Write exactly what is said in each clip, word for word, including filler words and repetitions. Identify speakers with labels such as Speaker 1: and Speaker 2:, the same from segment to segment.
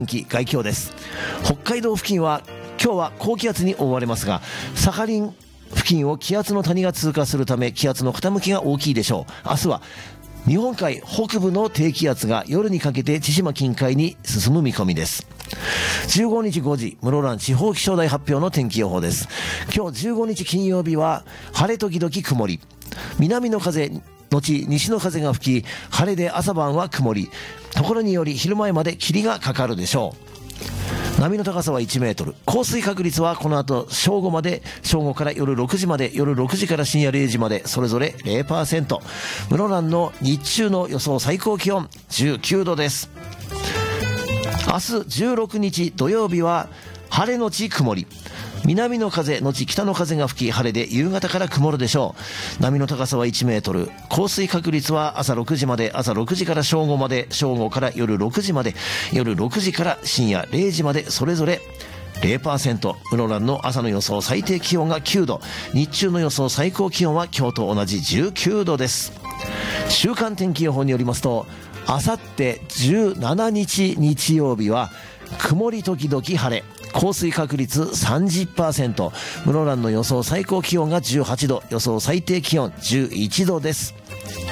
Speaker 1: 気外況です。北海道付近は今日は高気圧に覆われますが、サハリン付近を気圧の谷が通過するため気圧の傾きが大きいでしょう。明日は日本海北部の低気圧が夜にかけて千島近海に進む見込みです。じゅうごにちごじ、室蘭地方気象台発表の天気予報です。今日じゅうごにち金曜日は晴れ時々曇り、南の風後西の風が吹き、晴れで朝晩は曇り、ところにより昼前まで霧がかかるでしょう。波の高さはいちメートル、降水確率はこの後正午まで、正午から夜ろくじまで、夜ろくじから深夜れいじまでそれぞれ ゼロパーセント。 室蘭の日中の予想最高気温じゅうきゅうどです。明日じゅうろくにち土曜日は晴れのち曇り、南の風のち北の風が吹き、晴れで夕方から曇るでしょう。波の高さはいちメートル、降水確率は朝ろくじまで、朝ろくじから正午まで、正午から夜ろくじまで、夜ろくじから深夜れいじまでそれぞれ ゼロパーセント。 室蘭の朝の予想最低気温がきゅうど、日中の予想最高気温は今日と同じじゅうきゅうどです。週間天気予報によりますと、あさってじゅうしちにち日曜日は曇り時々晴れ、降水確率 さんじゅっパーセント、 室蘭の予想最高気温がじゅうはちど、予想最低気温じゅういちどです。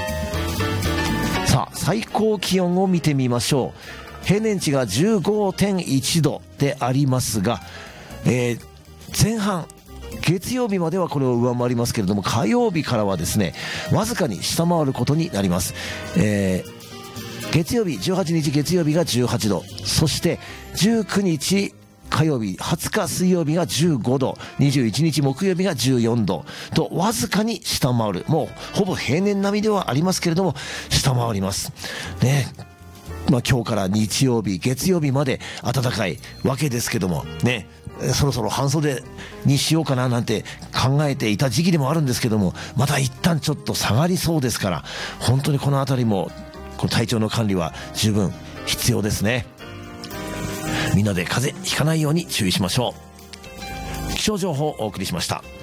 Speaker 1: さあ最高気温を見てみましょう。平年値が じゅうごてんいちどでありますが、えー、前半月曜日まではこれを上回りますけれども、火曜日からはですねわずかに下回ることになります。えー月曜日じゅうはちにち月曜日がじゅうはちど、そしてじゅうくにち火曜日、はつか水曜日がじゅうごど、にじゅういちにち木曜日がじゅうよんどとわずかに下回る、もうほぼ平年並みではありますけれども下回りますね。まあ今日から日曜日月曜日まで暖かいわけですけどもね、そろそろ半袖にしようかななんて考えていた時期でもあるんですけども、また一旦ちょっと下がりそうですから、本当にこのあたりもこの体調の管理は十分必要ですね。みんなで風邪ひかないように注意しましょう。気象情報をお送りしました。